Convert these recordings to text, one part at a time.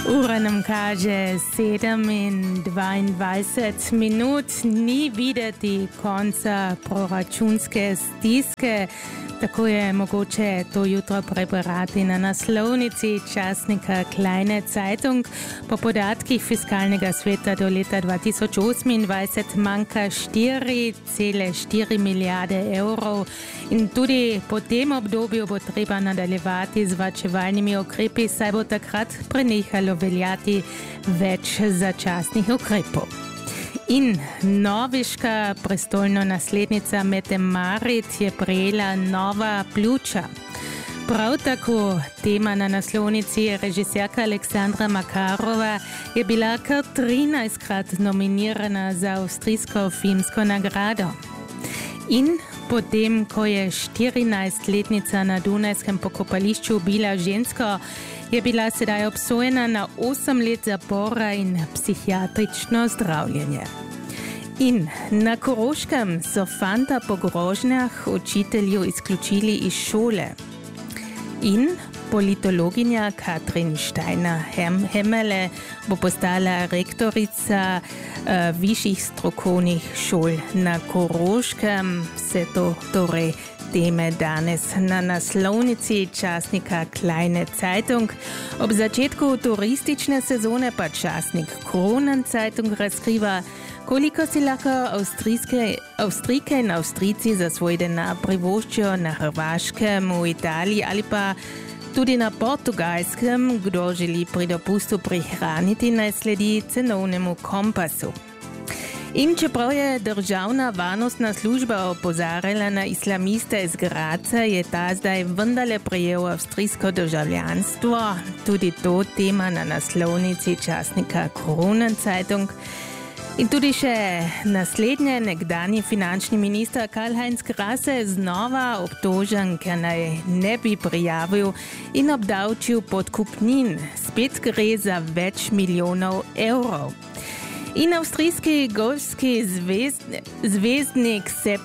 Ura nam kaže 7:22 minut, ni videti konca proračunske stiske. Tako je mogoče to jutro prebrati na naslovnici časnika Kleine Zeitung. Po podatkih Fiskalnega sveta do leta 2028 manjka 4,4 milijarde evrov in tudi po tem obdobju bo treba nadaljevati z varčevalnimi ukrepi, saj bo takrat prenehalo veljati več začasnih ukrepov. In norveška prestolna naslednica Mette Marit je prejela nova pljuča. Prav tako tema na naslovnici režiserka Aleksandra Makarova je bila kar 13-krat nominirana za avstrijsko filmsko nagrado. In potem, ko je 14-letnica na Dunajskem pokopališču ubila žensko, je bila sedaj obsojena na 8 let zapora in psihiatrično zdravljenje. In na Koroškem so fanta po grožnjah učitelju izključili iz šole. In politologinja Katrin Steiner-Hemmele bo postala rektorica višjih strokovnih šol na Koroškem. Vse to torej teme danes na naslovnici časnika Kleine Zeitung. Ob začetku turistične sezone pa časnik Kronen Zeitung razkriva, koliko si lahko Avstrijke in Avstrijci za svoj denar privoščijo na Hrvaškem, v Italiji ali pa tudi na Portugalskem. Kdo želi pri dopustu prihraniti, naj sledi cenovnemu kompasu. In čeprav je državna varnostna služba opozarjala na islamiste iz Graca, je ta zdaj vendarle prejel avstrijsko državljanstvo. Tudi to tema na naslovnici časnika Kronen Zeitung. In tudi še naslednje, nekdanji finančni minister Karl-Heinz Krasse znova obtožen, ker naj ne bi prijavil in obdavčil podkupnin. Spet gre za več milijonov evrov. In avstrijski golfski zvezdnik Sepp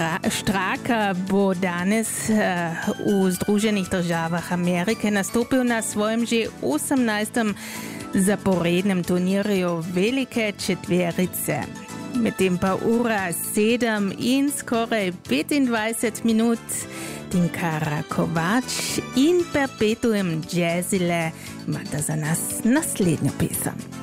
Straka bo danes v Združenih državah Amerike nastopil na svojem že 18. zaporednem turnirju velike četverice. Medtem pa ura 7 in skoraj 25 minut Tinkara Kovač in Perpetuum Jazzile imata za nas naslednjo pesem.